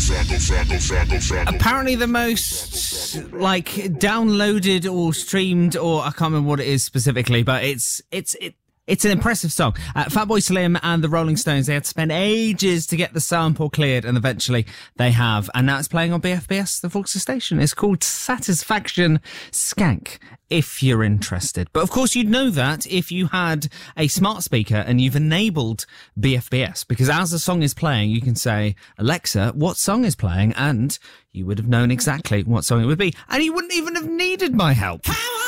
Apparently the most, downloaded or streamed, or I can't remember what it is specifically, but it's an impressive song. Fatboy Slim and the Rolling Stones, they had to spend ages to get the sample cleared, and eventually they have. And now it's playing on BFBS, the Volkswagen station. It's called Satisfaction Skank, if you're interested. But of course, you'd know that if you had a smart speaker and you've enabled BFBS, because as the song is playing, you can say, Alexa, what song is playing? And you would have known exactly what song it would be. And you wouldn't even have needed my help.